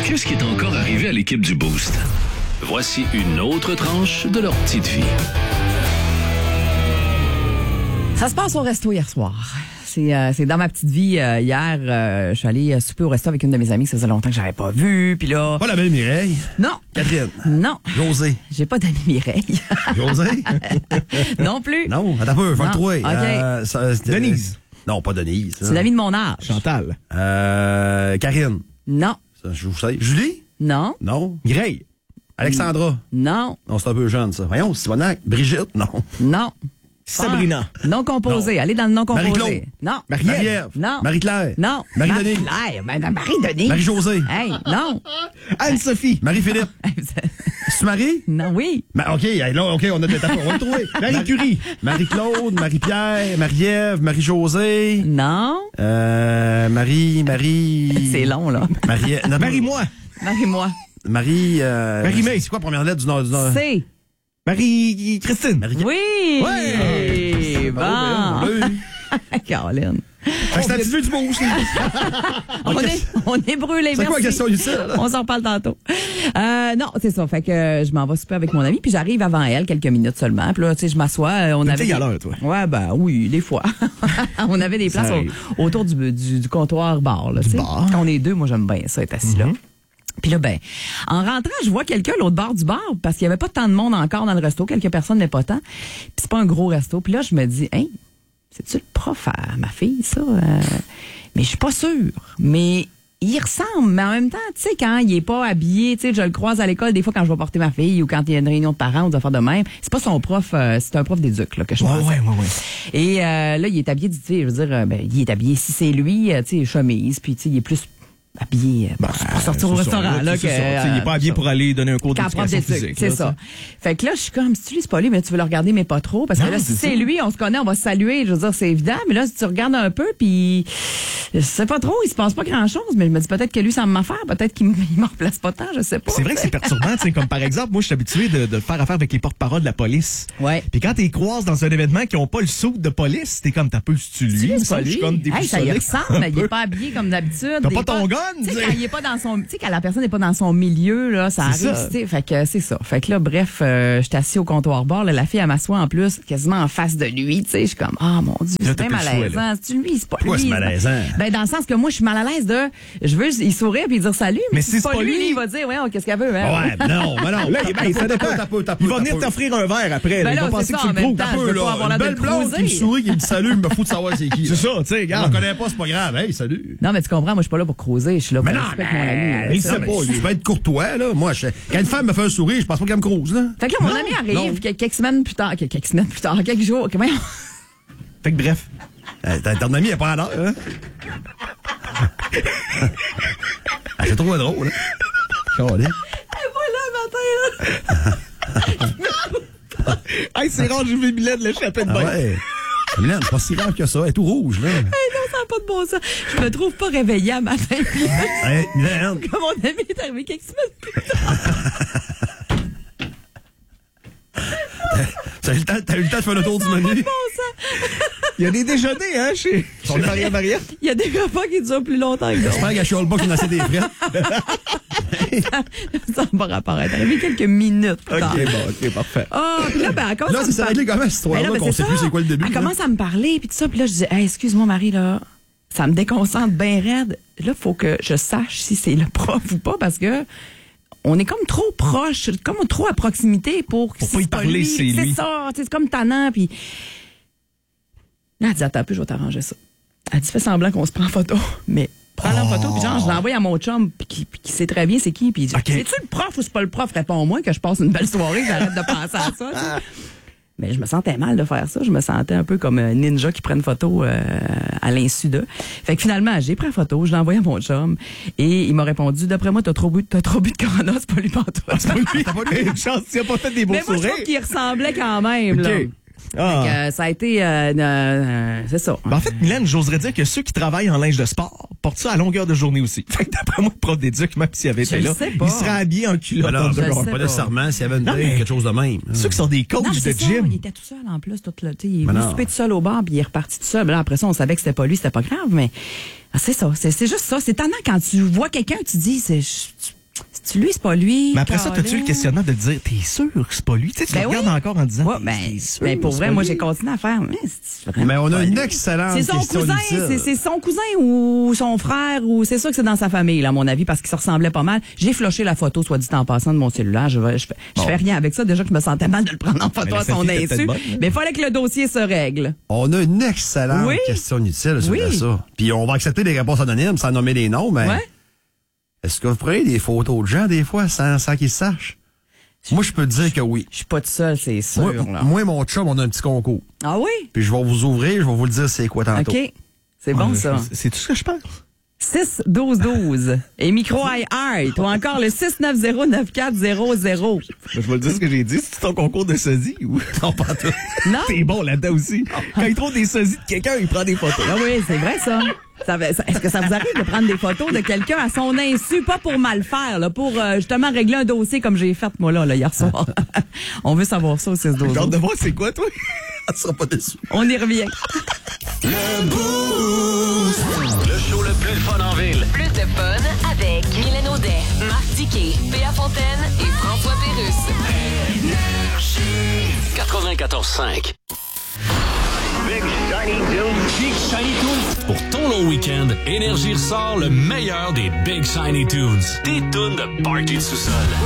Qu'est-ce qui est encore arrivé à l'équipe du Boost? Voici une autre tranche de leur petite vie. Ça se passe au resto hier soir. C'est dans ma petite vie. Hier, je suis allée souper au resto avec une de mes amies que ça faisait longtemps que j'avais pas vu. Puis là... Pas la belle Mireille. Non. Catherine. Non. José. J'ai pas d'amie Mireille. José? Non plus. Non, attends un peu, faut le trouver. OK. Denise. Non, pas Denise. C'est une amie de mon âge. Chantal. Karine. Non. Ça, je vous sais. Julie? Non. Non. Mireille. Alexandra? Non. Non, c'est un peu jeune, ça. Voyons, Simonac. Brigitte? Non. Non. Sabrina. Non composé. Non. Allez dans le non composé. Marie-Claude. Non. Marie-Ève. Non. Marie-Claire. Non. Marie-Denis. Marie-Claire. Madame Marie-Denis. Marie-Josée. Hey, non. Anne-Sophie. Marie-Philippe. C'est Marie? Non, oui. OK, là, OK, on a des tapes. On va le trouver. Marie Curie. Marie-Claude, Marie-Pierre, Marie-Ève, Marie-Josée. Non. Marie. C'est long, là. Marie-moi. Marie-moi. Marie-May. C'est quoi la première lettre du Nord? C'est. Marie-Christine. Oui. Ouais. Bon. Caroline. Fait que c'est la petite vue du Boost. On est brûlés. C'est quoi la question ici? On s'en parle tantôt. Non, c'est ça. Fait que je m'en vais souper avec mon amie, puis j'arrive avant elle, quelques minutes seulement. Puis là, tu sais, je m'assois. On avait. à l'heure, toi. Ouais, ben oui, des fois. On avait des places autour du comptoir bar. Là, bar. Quand on est deux, moi j'aime bien ça, être assis là. Puis là, ben, en rentrant, je vois quelqu'un à l'autre bord du bar, parce qu'il y avait pas tant de monde encore dans le resto, quelques personnes, mais pas tant. Puis c'est pas un gros resto. Puis là, je me dis, hey, c'est-tu le prof à ma fille, ça? Mais je suis pas sûre. Mais il ressemble. Mais en même temps, tu sais, quand il est pas habillé, tu sais, je le croise à l'école des fois quand je vais porter ma fille ou quand il y a une réunion de parents ou des affaires de même. C'est pas son prof, c'est un prof d'éduc, là, que je pense. Ouais. Et là, il est habillé, tu sais, je veux dire, il est habillé, si c'est lui, tu sais, chemise, puis tu sais, il est plus habillé pour sortir au restaurant. Là, il n'est pas habillé pour aller donner un cours d'éducation physique. C'est ça. Fait que là, je suis comme, si tu c'est pas lui, mais tu veux le regarder, mais pas trop. Parce que là, si c'est lui, on se connaît, on va se saluer. Je veux dire, c'est évident. Mais là, si tu regardes un peu, puis je sais pas trop, il se passe pas grand-chose. Mais je me dis peut-être que lui, ça me faire. Peut-être qu'il m'en replace pas tant, je sais pas. C'est vrai que c'est perturbant. Comme par exemple, moi, je suis habitué de faire affaire avec les porte-paroles de la police. Ouais. Puis quand t'es croises dans un événement qui ont pas le soude de police, t'es comme, t'as peu, c'est-tu lui? C'est pas lui. Ça y ressemble, mais il est pas habillé comme d'habitude. T'as pas ton gun? Tu sais, quand il est pas dans son, tu sais, quand la personne n'est pas dans son milieu, là, ça arrive, tu sais. Fait que c'est ça. Fait que là, bref, j'étais assis au comptoir bar, là, la fille, elle m'assoit en plus, quasiment en face de lui, tu sais. Je suis comme, oh mon Dieu, c'est bien malaisant. C'est lui, c'est pas lui. Pourquoi c'est malaisant? Ben, dans le sens que moi, je suis mal à l'aise de, je veux, il sourire puis dire salut, mais si c'est pas lui, il va dire, ouais, qu'est-ce qu'elle veut, hein? Ouais, non. Là, ça dépend. Il va venir t'offrir un verre après. Ben Il va là, penser c'est que ça, tu le en même trouves. temps, je veux pas avoir l'air de Belle le blonde qui me croiser. sourit, qui me salue, il me fout de savoir c'est qui. C'est ça, tu sais, Je regarde. le connais pas, c'est pas grave. Hey, salut. Non, mais tu comprends, moi, je suis pas là pour croiser, je suis là pour Mais non, respecter mon ami. il sait pas. Je vais être courtois, là. Moi, quand une femme me fait un sourire, je pense pas qu'elle me croise, là. Fait que là, mon ami arrive quelques quelques jours, comment? Fait que bref. Ton ami est pas à l'heure, hein? C'est trop drôle, hein? Elle est pas là, matin, là. Hey, c'est rare, j'ai vu Mylène l'échapper de bain. Ouais. Mylène, c'est pas si grave que ça. Elle est tout rouge, là. Hey, non, ça n'a pas de bon sens. Je me trouve pas réveillée à matin. Hey, Mylène. Comme mon ami est arrivé quelques semaines plus tard. T'as eu le temps de faire le tour du menu? Bon sang. Il y a des déjeuners, hein, chez Maria. Il y a des repas qui durent plus longtemps que d'autres. J'espère qu'elle chiale pas qu'il y en a assez des frites. Ça va pas apparaître. Elle est arrivée quelques minutes plus tard. OK, parfait. Ah, puis là, ben, elle commence Là, c'est réglé comment, cette histoire-là, qu'on sait plus c'est quoi le début? Elle commence à me parler, puis tout ça, puis là, je dis, hey, excuse-moi, Marie, là, ça me déconcentre bien raide. Là, faut que je sache si c'est le prof ou pas, parce que on est comme trop proche, comme trop à proximité pour pas y parler, c'est lui. C'est ça, c'est comme tannant, puis là, elle dit, attends un peu, je vais t'arranger ça. Elle dit, fais semblant qu'on se prend en photo, mais prends-la en photo, puis genre, je l'envoie à mon chum, puis qui sait très bien c'est qui, puis il dit, c'est-tu le prof ou c'est pas le prof? Réponds-moi que je passe une belle soirée, que j'arrête de penser à ça. T'sais. Mais je me sentais mal de faire ça. Je me sentais un peu comme un ninja qui prend une photo à l'insu d'eux. Fait que finalement, j'ai pris la photo, je l'ai envoyée à mon chum et il m'a répondu, d'après moi, t'as trop bu de Corona, c'est pas lui pantoute. C'est pas lui. T'as pas eu une chance, tu as pas fait des beaux mais moi, sourires. je trouve qu'il ressemblait quand même, là. Ah. Fait que, ça a été... c'est ça. Ben en fait, Mylène, j'oserais dire que ceux qui travaillent en linge de sport portent ça à longueur de journée aussi. Fait que d'après moi, le prof d'éduc, même s'il avait été là, il serait habillé en culotte. Alors, underwear. pas nécessairement s'il y avait une quelque chose de même. Ceux qui sont des coachs Non, de c'est gym. ça, il était tout seul en plus. Il est venu souper tout seul au bar, puis il est reparti tout seul. Là, après ça, on savait que c'était pas lui, c'était pas grave, mais c'est ça. C'est juste ça. C'est tannant quand tu vois quelqu'un, tu dis, C'est-tu lui, c'est pas lui? Mais après ça, Colin? t'as-tu le questionnement de te dire, t'es sûr que c'est pas lui? Tu sais, tu le regardes encore en disant, Ouais, ben, pour vrai, moi, j'ai continué à faire. Mais, c'est vraiment Mais on a pas une lui. excellente C'est son question cousin, utile. c'est son cousin ou son frère, ou c'est sûr que c'est dans sa famille, là, à mon avis, parce qu'il se ressemblait pas mal. J'ai floché la photo, soit dit en passant, de mon cellulaire. Je fais rien avec ça. Déjà que je me sentais mal de le prendre en photo la à son selfie était insu. peut-être bonne, Mais il fallait que le dossier se règle. On a une excellente Oui. question utile sur Oui. ça. Puis on va accepter des réponses anonymes sans nommer les noms, mais Ouais. est-ce que vous prenez des photos de gens des fois sans qu'ils sachent? Moi, je peux te dire que oui. Je suis pas toute seule, c'est sûr, là. Moi et mon chum, on a un petit concours. Ah oui? Puis je vais vous ouvrir, je vais vous le dire c'est quoi tantôt. OK. C'est bon, ça. C'est tout ce que je pense. 6-12-12. Et micro iHeart. Ou encore le 690-9400. Je vais te dire ce que j'ai dit. C'est ton concours de sosie ou? Non, pas tout. Non? T'es bon là-dedans aussi. Quand il trouve des sosies de quelqu'un, il prend des photos. Ah oui, c'est vrai, ça. Est-ce que ça vous arrive de prendre des photos de quelqu'un à son insu, pas pour mal faire, là, pour justement régler un dossier comme j'ai fait, moi, là, hier soir? On veut savoir ça au 6-12. J'ai hâte de voir c'est quoi, toi? Tu seras pas déçu. On y revient. Le Boost. Le show le plus fun en ville. Plus de fun avec Mylène Audet, Marc Tiquet, Péa Fontaine et François Pérusse. 94.5. Big Shiny Tunes. Pour ton long week-end, Énergie ressort le meilleur des Big Shiny Tunes. Des tunes de party de sous-sol.